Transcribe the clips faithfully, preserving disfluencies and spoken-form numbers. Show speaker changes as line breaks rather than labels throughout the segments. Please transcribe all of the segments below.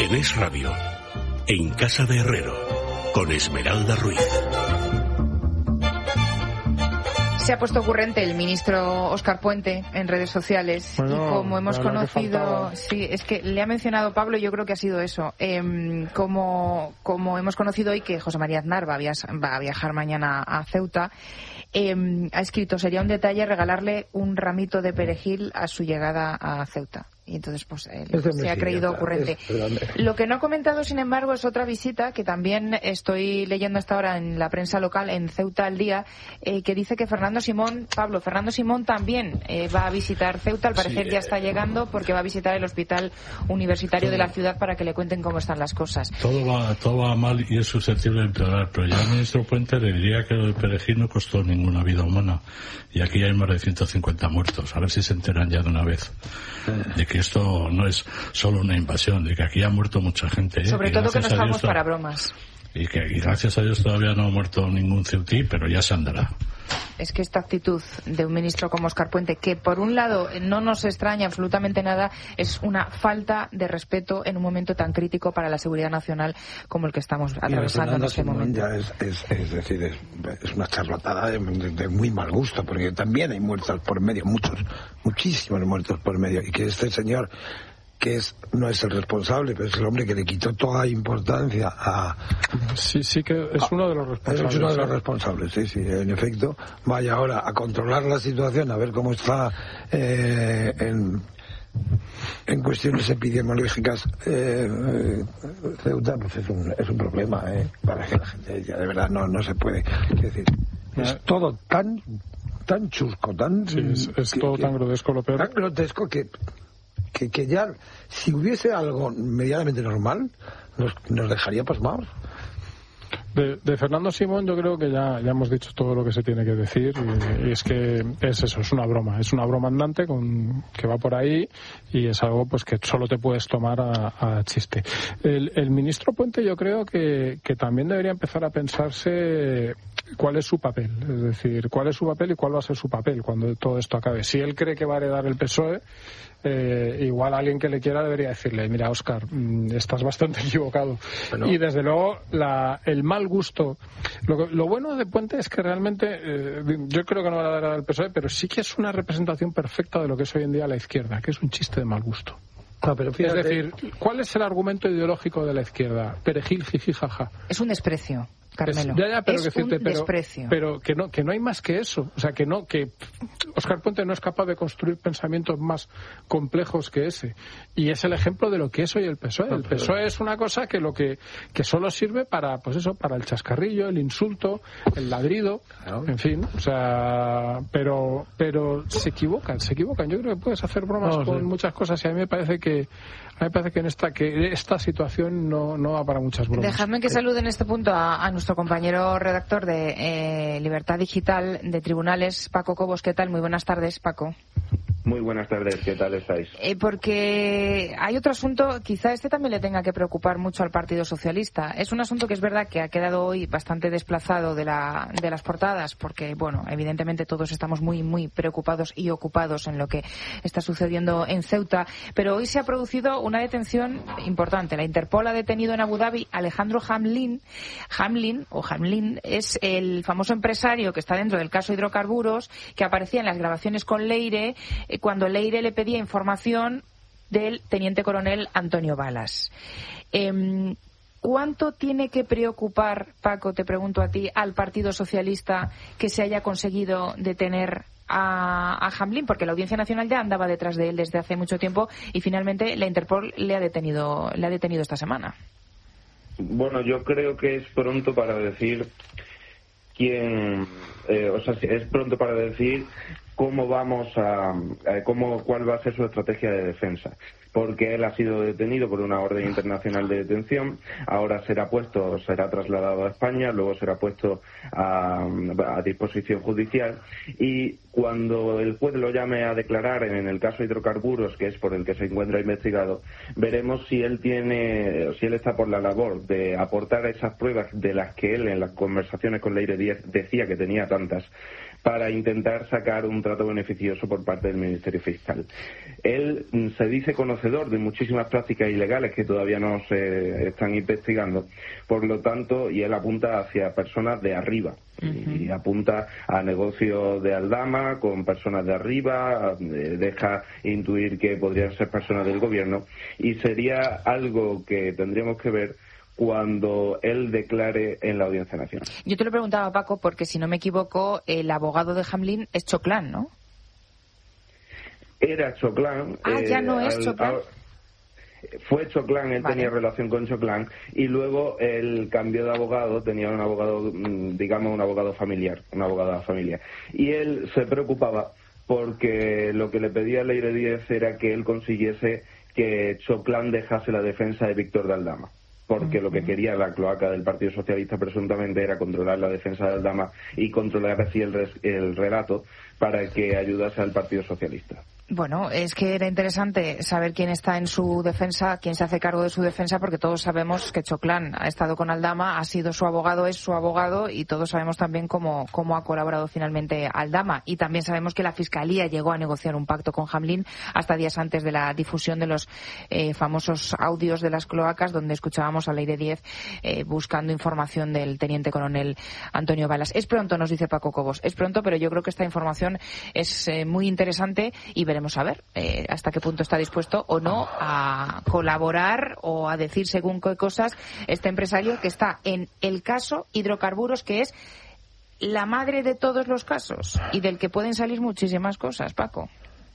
En Es Radio, en Casa de Herrero, con Esmeralda Ruiz.
Se ha puesto ocurrente el ministro Óscar Puente en redes sociales, bueno, y como hemos conocido, sí, es que le ha mencionado Pablo, yo creo que ha sido eso, eh, como, como hemos conocido hoy que José María Aznar va a, viajar, va a viajar mañana a Ceuta, eh, ha escrito, sería un detalle regalarle un ramito de perejil a su llegada a Ceuta. Y entonces, pues, él se ha creído ocurrente. Lo que no ha comentado, sin embargo, es otra visita que también estoy leyendo hasta ahora en la prensa local, en Ceuta al Día, eh, que dice que Fernando Simón, Pablo, Fernando Simón también eh, va a visitar Ceuta. Al parecer sí, ya está llegando porque va a visitar el hospital universitario todo, de la ciudad para que le cuenten cómo están las cosas.
Todo va, todo va mal y es susceptible de empeorar, pero ya el ministro Puente le diría que el perejil no costó ninguna vida humana. Y aquí hay más de ciento cincuenta muertos. A ver si se enteran ya de una vez de que esto no es solo una invasión, de que aquí ha muerto mucha gente. ¿eh?
Sobre y todo que no estamos para bromas.
Y que y gracias a Dios todavía no ha muerto ningún ceutí, pero ya se andará.
Es que esta actitud de un ministro como Óscar Puente, que por un lado no nos extraña absolutamente nada, es una falta de respeto en un momento tan crítico para la seguridad nacional como el que estamos atravesando en este momento.
Ya es, es, es decir, es, es una charlatada de, de, de muy mal gusto, porque también hay muertos por medio, muchos, muchísimos muertos por medio, y que este señor, que es no es el responsable, pero es el hombre que le quitó toda importancia a...
Sí, sí que es uno de los responsables.
Es uno de los responsables, sí, sí, en efecto. Vaya ahora a controlar la situación, a ver cómo está eh, en, en cuestiones epidemiológicas eh, Ceuta, pues es un, es un problema, eh, para que la gente ya de verdad no, no se puede. Es decir, es todo tan, tan chusco, tan...
Sí, es, es que, todo que, tan grotesco, lo peor.
Tan grotesco que... Que, que ya, si hubiese algo medianamente normal, nos, nos dejaría pasmados.
De, de Fernando Simón yo creo que ya, ya hemos dicho todo lo que se tiene que decir y, y es que es eso, es una broma, es una broma andante con, que va por ahí y es algo pues que solo te puedes tomar a, a chiste. El, el ministro Puente yo creo que, que también debería empezar a pensarse cuál es su papel, es decir, cuál es su papel y cuál va a ser su papel cuando todo esto acabe. Si él cree que va a heredar el P S O E, Eh, igual alguien que le quiera debería decirle, mira, Óscar, mmm, estás bastante equivocado. Bueno. Y desde luego la, el mal gusto, lo, lo bueno de Puente es que realmente eh, yo creo que no va a dar al P S O E, pero sí que es una representación perfecta de lo que es hoy en día la izquierda, que es un chiste de mal gusto.
No, pero fíjate...
Es decir, ¿cuál es el argumento ideológico de la izquierda? Perejil, jiji, jaja.
Es un desprecio. Carmelo.
Es, ya, ya, pero
es
decirte,
un
pero,
desprecio.
Pero que no, que no hay más que eso. O sea, que no, que Óscar Puente no es capaz de construir pensamientos más complejos que ese. Y es el ejemplo de lo que es hoy el P S O E. El P S O E es una cosa que lo que, que solo sirve para, pues eso, para el chascarrillo, el insulto, el ladrido, en fin. O sea, pero, pero se equivocan, se equivocan. Yo creo que puedes hacer bromas no, con sí. muchas cosas y a mí me parece que, a mí me parece que en esta, que esta situación no, no va para muchas bromas.
Dejadme que salude en este punto a, a nuestro compañero redactor de eh, Libertad Digital de Tribunales, Paco Cobos. ¿Qué tal? Muy buenas tardes, Paco.
Muy buenas tardes, ¿qué tal estáis?
Eh, porque hay otro asunto, quizá este también le tenga que preocupar mucho al Partido Socialista. Es un asunto que es verdad que ha quedado hoy bastante desplazado de, la, de las portadas, porque, bueno, evidentemente todos estamos muy, muy preocupados y ocupados en lo que está sucediendo en Ceuta, pero hoy se ha producido una detención importante. La Interpol ha detenido en Abu Dhabi a Alejandro Hamlin. Hamlin, o Hamlin, es el famoso empresario que está dentro del caso hidrocarburos, que aparecía en las grabaciones con Leire, cuando Leire le pedía información del teniente coronel Antonio Balas. Eh, ¿Cuánto tiene que preocupar, Paco, te pregunto a ti, al Partido Socialista que se haya conseguido detener a, a Hamlin? Porque la Audiencia Nacional ya andaba detrás de él desde hace mucho tiempo y finalmente la Interpol le ha detenido, le ha detenido esta semana.
Bueno, yo creo que es pronto para decir quién, eh, o sea, es pronto para decir cómo vamos a, a cómo cuál va a ser su estrategia de defensa, porque él ha sido detenido por una orden internacional de detención, ahora será puesto, será trasladado a España, luego será puesto a, a disposición judicial y cuando el juez lo llame a declarar en el caso hidrocarburos, que es por el que se encuentra investigado, veremos si él tiene, si él está por la labor de aportar esas pruebas de las que él en las conversaciones con Leire Díaz decía que tenía tantas, para intentar sacar un trato beneficioso por parte del Ministerio Fiscal. Él mm, se dice conocedor de muchísimas prácticas ilegales que todavía no se están investigando, por lo tanto, y él apunta hacia personas de arriba. Uh-huh. Y apunta a negocios de Aldama con personas de arriba, deja intuir que podrían ser personas del gobierno, y sería algo que tendríamos que ver cuando él declare en la Audiencia Nacional.
Yo te lo preguntaba, Paco, porque si no me equivoco, el abogado de Hamlin es Choclán, ¿no?
Era Choclán.
Ah, ya no
eh,
es
al,
Choclán.
Al, Fue Choclán, él
vale.
tenía relación con Choclán, y luego él cambió de abogado, tenía un abogado, digamos, un abogado familiar, una abogada familiar. Y él se preocupaba porque lo que le pedía Leire Díez era que él consiguiese que Choclán dejase la defensa de Víctor de Aldama, porque lo que quería la cloaca del Partido Socialista presuntamente era controlar la defensa de Aldama y controlar así el, res, el relato para que ayudase al Partido Socialista.
Bueno, es que era interesante saber quién está en su defensa, quién se hace cargo de su defensa, porque todos sabemos que Choclán ha estado con Aldama, ha sido su abogado, es su abogado, y todos sabemos también cómo, cómo ha colaborado finalmente Aldama. Y también sabemos que la Fiscalía llegó a negociar un pacto con Hamlin hasta días antes de la difusión de los eh, famosos audios de las cloacas, donde escuchábamos a Leire Díez eh, buscando información del teniente coronel Antonio Balas. Es pronto, nos dice Paco Cobos, es pronto, pero yo creo que esta información es eh, muy interesante, y veremos a ver eh, hasta qué punto está dispuesto o no a colaborar o a decir según qué cosas este empresario que está en el caso hidrocarburos, que es la madre de todos los casos y del que pueden salir muchísimas cosas, Paco.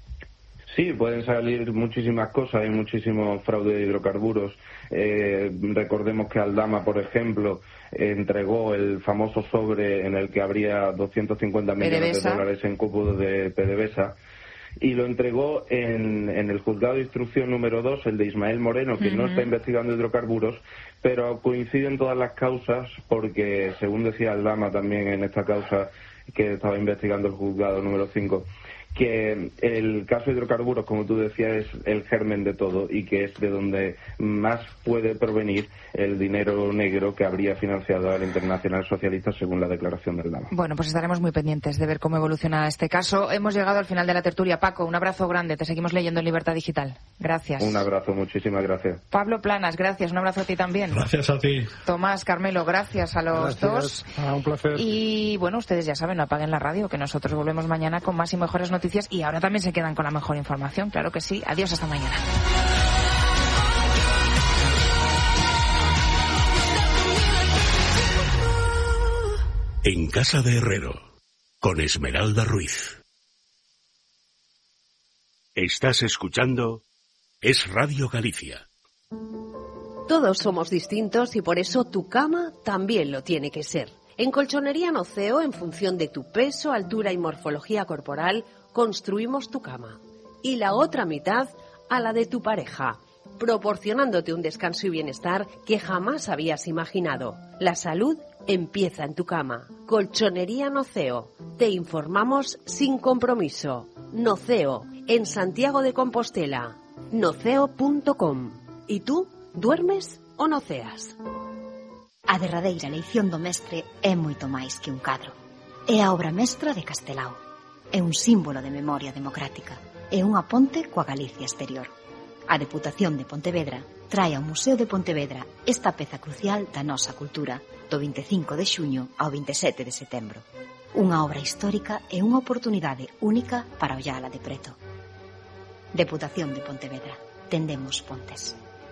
Sí, pueden salir muchísimas cosas, hay muchísimo fraude de hidrocarburos. Eh, recordemos que Aldama, por ejemplo, entregó el famoso sobre en el que habría doscientos cincuenta millones de dólares en cupos de PDVSA, y lo entregó en, en el juzgado de instrucción número dos, el de Ismael Moreno, que uh-huh. no está investigando hidrocarburos, pero coinciden todas las causas, porque según decía Aldama también en esta causa que estaba investigando el juzgado número cinco, que el caso de hidrocarburos, como tú decías, es el germen de todo y que es de donde más puede provenir el dinero negro que habría financiado al Internacional Socialista, según la declaración del Aldama.
Bueno, pues estaremos muy pendientes de ver cómo evoluciona este caso. Hemos llegado al final de la tertulia. Paco, un abrazo grande. Te seguimos leyendo en Libertad Digital. Gracias.
Un abrazo, muchísimas gracias.
Pablo Planas, gracias. Un abrazo a ti también.
Gracias a ti.
Tomás, Carmelo, gracias a los
gracias.
dos.
Ah, un placer.
Y bueno, ustedes ya saben, no apaguen la radio, que nosotros volvemos mañana con más y mejores noticias, y ahora también se quedan con la mejor información, claro que sí. Adiós, hasta mañana.
En Casa de Herrero, con Esmeralda Ruiz. Estás escuchando Es Radio Galicia.
Todos somos distintos y por eso tu cama también lo tiene que ser. En Colchonería Noceo, en función de tu peso, altura y morfología corporal, construimos tu cama. Y la otra mitad a la de tu pareja, proporcionándote un descanso y bienestar que jamás habías imaginado. La salud empieza en tu cama. Colchonería Noceo. Te informamos sin compromiso. Noceo, en Santiago de Compostela. noceo punto com. ¿Y tú, duermes o noceas?
A derradeira leición do mestre é moito máis que un cadro. É a obra mestra de Castelao. É un símbolo de memoria democrática. É unha ponte coa Galicia exterior. A Deputación de Pontevedra trae ao Museo de Pontevedra esta peza crucial da nosa cultura do vinte e cinco de xuño ao vinte e sete de setembro. Unha obra histórica e unha oportunidade única para ollala de preto. Deputación de Pontevedra. Tendemos pontes.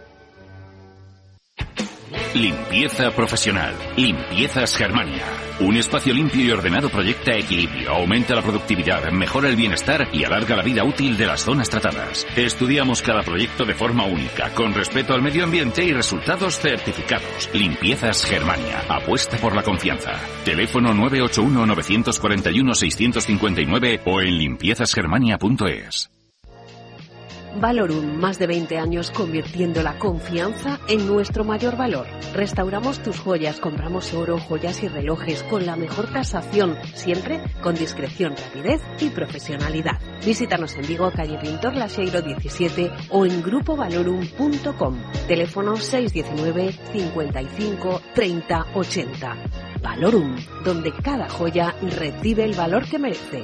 Limpieza profesional. Limpiezas Germania. Un espacio limpio y ordenado proyecta equilibrio, aumenta la productividad, mejora el bienestar y alarga la vida útil de las zonas tratadas. Estudiamos cada proyecto de forma única, con respeto al medio ambiente y resultados certificados. Limpiezas Germania. Apuesta por la confianza. Teléfono nueve ocho uno, nueve cuatro uno, seis cinco nueve o en limpiezas germania punto es.
Valorum, más de veinte años convirtiendo la confianza en nuestro mayor valor. Restauramos tus joyas, compramos oro, joyas y relojes con la mejor tasación, siempre con discreción, rapidez y profesionalidad. Visítanos en Vigo, calle Pintor Laseiro diecisiete o en grupo valorum punto com. Teléfono seis uno nueve, cincuenta y cinco, treinta, ochenta. Valorum, donde cada joya recibe el valor que merece.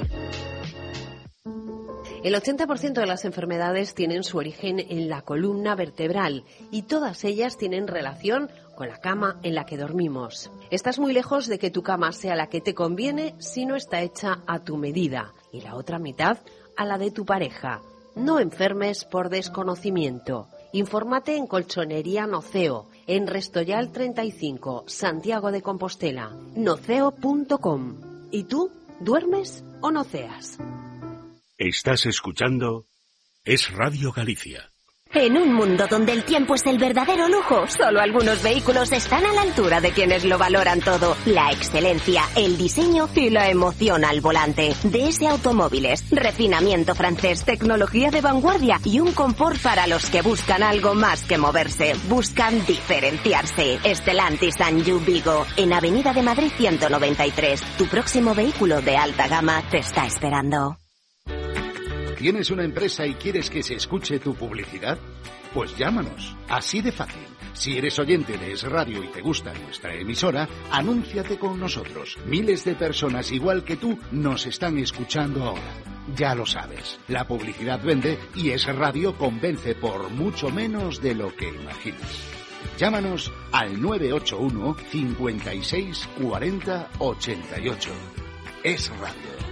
El ochenta por ciento de las enfermedades tienen su origen en la columna vertebral y todas ellas tienen relación con la cama en la que dormimos. Estás muy lejos de que tu cama sea la que te conviene si no está hecha a tu medida y la otra mitad a la de tu pareja. No enfermes por desconocimiento. Infórmate en Colchonería Noceo, en Restoyal treinta y cinco, Santiago de Compostela, noceo punto com. ¿Y tú, duermes o noceas?
Estás escuchando Es Radio Galicia.
En un mundo donde el tiempo es el verdadero lujo, solo algunos vehículos están a la altura de quienes lo valoran todo. La excelencia, el diseño y la emoción al volante. D S Automóviles, refinamiento francés, tecnología de vanguardia y un confort para los que buscan algo más que moverse. Buscan diferenciarse. Stellantis and You Vigo, en Avenida de Madrid ciento noventa y tres. Tu próximo vehículo de alta gama te está esperando.
¿Tienes una empresa y quieres que se escuche tu publicidad? Pues llámanos, así de fácil. Si eres oyente de Es Radio y te gusta nuestra emisora, anúnciate con nosotros. Miles de personas igual que tú nos están escuchando ahora. Ya lo sabes, la publicidad vende y Es Radio convence por mucho menos de lo que imaginas. Llámanos al nueve ocho uno, cincuenta y seis, cuarenta, ochenta y ocho. Es Radio.